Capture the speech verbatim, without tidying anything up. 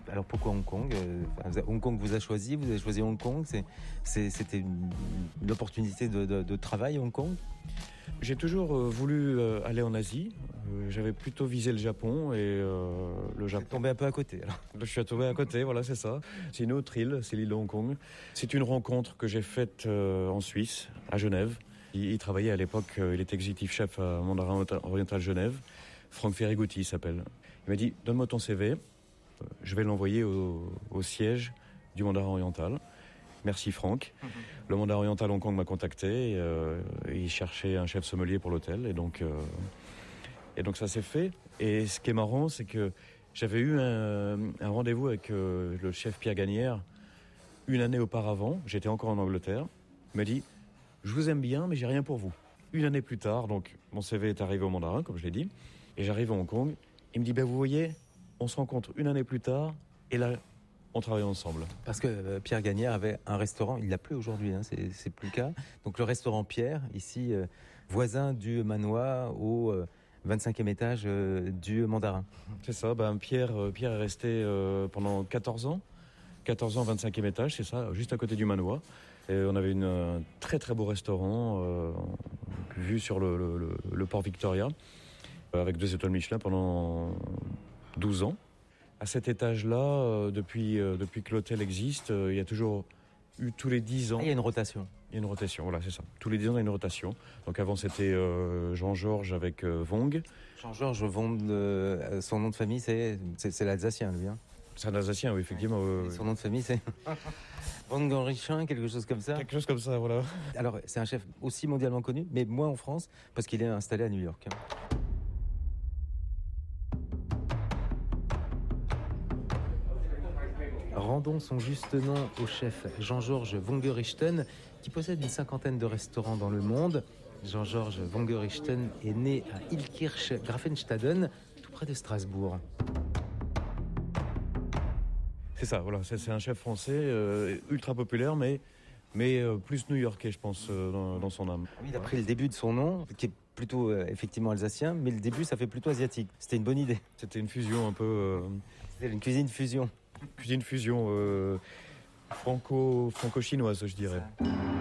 Alors pourquoi Hong Kong? Enfin, Hong Kong vous a choisi, vous avez choisi Hong Kong. C'est, c'est, c'était une, une opportunité de, de, de travail Hong Kong? J'ai toujours euh, voulu euh, aller en Asie. Euh, j'avais plutôt visé le Japon et euh, le Japon. Vous êtes tombé un peu à côté alors. Je suis tombé à côté, voilà, c'est ça. C'est une autre île, c'est l'île de Hong Kong. C'est une rencontre que j'ai faite euh, en Suisse, à Genève. Il, il travaillait à l'époque, euh, il était exécutif chef à Mandarin Oriental Genève. Franck Ferrigouti il s'appelle. Il m'a dit, donne-moi ton C V, je vais l'envoyer au, au siège du Mandarin Oriental. Merci Franck. Mmh. Le Mandarin Oriental Hong Kong m'a contacté. Et, euh, il cherchait un chef sommelier pour l'hôtel. Et donc, euh, et donc ça s'est fait. Et ce qui est marrant, c'est que j'avais eu un, un rendez-vous avec euh, le chef Pierre Gagnère une année auparavant. J'étais encore en Angleterre. Il m'a dit, je vous aime bien, mais j'ai rien pour vous. Une année plus tard, donc mon C V est arrivé au Mandarin, comme je l'ai dit. Et j'arrive à Hong Kong. Il me dit, ben vous voyez, on se rencontre une année plus tard. Et là, on travaille ensemble. Parce que euh, Pierre Gagnère avait un restaurant, il l'a plus aujourd'hui, hein, c'est, c'est plus le cas. Donc le restaurant Pierre, ici, euh, voisin du manoir au euh, vingt-cinquième étage euh, du Mandarin. C'est ça, ben Pierre, euh, Pierre est resté euh, pendant quatorze ans. quatorze ans, vingt-cinquième étage, c'est ça, juste à côté du manoir. Et on avait une, un très très beau restaurant, euh, vu sur le, le, le, le port Victoria, avec deux étoiles Michelin pendant douze ans. À cet étage-là, euh, depuis, euh, depuis que l'hôtel existe, euh, il y a toujours eu tous les dix ans... Ah, il y a une rotation. Il y a une rotation, voilà, c'est ça. Tous les dix ans, il y a une rotation. Donc avant, c'était euh, Jean-Georges avec euh, Vong. Jean-Georges Vong, euh, son nom de famille, c'est, c'est, c'est l'Alsacien, lui. Hein. C'est un Alsacien, oui, effectivement. Ouais. Euh, son nom de famille, c'est Vong-Richin, quelque chose comme ça. Quelque chose comme ça, voilà. Alors, c'est un chef aussi mondialement connu, mais moins en France, parce qu'il est installé à New York. Rendons son juste nom au chef Jean-Georges Vongerichten, qui possède une cinquantaine de restaurants dans le monde. Jean-Georges Vongerichten est né à Illkirch-Grafenstaden, tout près de Strasbourg. C'est ça, voilà, c'est, c'est un chef français euh, ultra populaire, mais, mais euh, plus new-yorkais, je pense, euh, dans, dans son âme. Oui, il a pris le début de son nom, qui est plutôt euh, effectivement alsacien, mais le début, ça fait plutôt asiatique. C'était une bonne idée. C'était une fusion un peu... Euh... C'était une cuisine fusion. Cuisine fusion euh, franco, franco-chinoise, je dirais.